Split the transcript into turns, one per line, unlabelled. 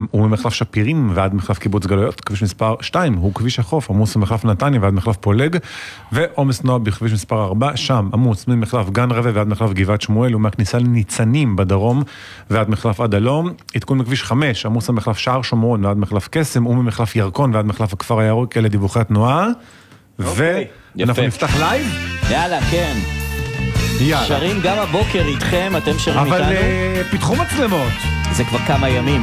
וממחלף שפירים ועד מחלף קיבוץ גלויות, כביש מספר 2 הוא כביש החוף, עמוס ממחלף נתניה ועד מחלף פולג, ועומס תנועה בכביש מספר 4, שם עמוס ממחלף גן רווה ועד מחלף גבעת שמואל, ומהכניסה לניצנים בדרום ועד מחלף עד הלום, עדכון בכביש 5, עמוס ממחלף שער שומרון ועד מחלף קסם, וממחלף ירקון ועד מחלף הכפר הירוק, אלה דיווחי התנועה, ואנחנו נפתח לייב?
יאללה, כן.
יאללה.
שרים גם הבוקר איתכם, אתם שרים איתנו?
אבל פיתחו מצלמות.
זה כבר כמה ימים.